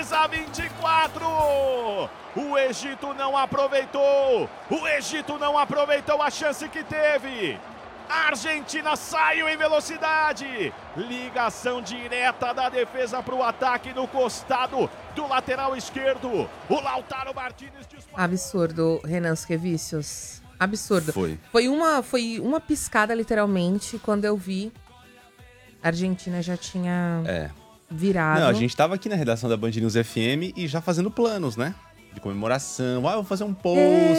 2-24. O Egito não aproveitou. O Egito não aproveitou a chance que teve. A Argentina saiu em velocidade. Ligação direta da defesa para o ataque no costado do lateral esquerdo. O Lautaro Martínez disparou. Absurdo, Renan Skevicius. Absurdo. Foi uma piscada, literalmente, quando eu vi. A Argentina já tinha virado. Não, a gente tava aqui na redação da Band News FM e já fazendo planos, né? De comemoração. Vou fazer um post